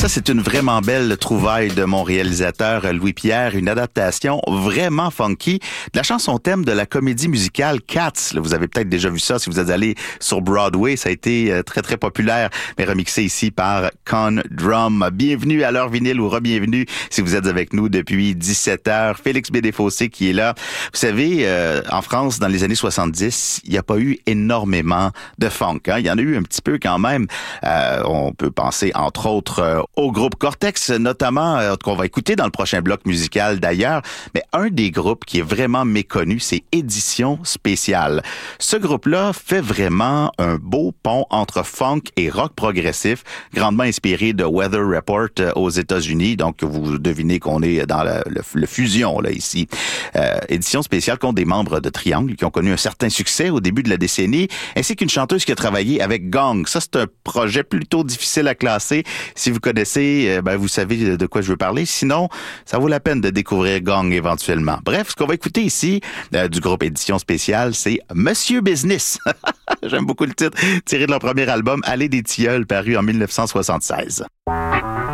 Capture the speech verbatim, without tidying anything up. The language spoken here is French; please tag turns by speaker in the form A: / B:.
A: Ça, c'est une vraiment belle trouvaille de mon réalisateur Louis-Pierre, une adaptation vraiment funky de la chanson thème de la comédie musicale Cats. Là, vous avez peut-être déjà vu ça si vous êtes allé sur Broadway. Ça a été très, très populaire, mais remixé ici par Con Drum. Bienvenue à l'heure vinyle ou re-bienvenue si vous êtes avec nous depuis dix-sept heures. Félix Bédé-Fossé qui est là. Vous savez, euh, en France, dans les années soixante-dix, il n'y a pas eu énormément de funk. Hein? Il y en a eu un petit peu quand même. Euh, on peut penser, entre autres, euh, au groupe Cortex, notamment, euh, qu'on va écouter dans le prochain bloc musical d'ailleurs. Mais un des groupes qui est vraiment méconnu, c'est Édition Spéciale. Ce groupe-là fait vraiment un beau pont entre funk et rock progressif, grandement inspiré de Weather Report euh, aux États-Unis. Donc, vous devinez qu'on est dans le, le, le fusion, là, ici. Euh, Édition Spéciale compte des membres de Triangle qui ont connu un certain succès au début de la décennie, ainsi qu'une chanteuse qui a travaillé avec Gong. Ça, c'est un projet plutôt difficile à classer. Si vous connaissez, ben, vous savez de quoi je veux parler. Sinon, ça vaut la peine de découvrir Gong éventuellement. Bref, ce qu'on va écouter ici euh, du groupe Édition Spéciale, c'est Monsieur Business. J'aime beaucoup le titre, tiré de leur premier album Allée des Tilleuls, paru en dix-neuf cent soixante-seize.